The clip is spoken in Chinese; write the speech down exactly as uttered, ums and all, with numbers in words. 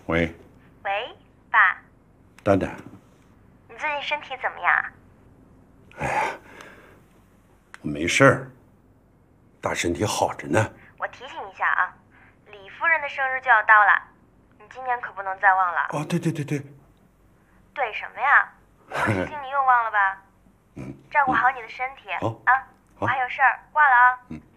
喂， 喂，爸， 丹丹， 你最近身体怎么样？ 哎呀，我没事儿，大身体好着呢。 我提醒一下啊，李夫人的生日就要到了，你今年可不能再忘了。 哦，对对对对， 对什么呀？我提醒你又忘了吧？ 嗯， 照顾好你的身体。 好啊，我还有事儿，挂了啊。 嗯。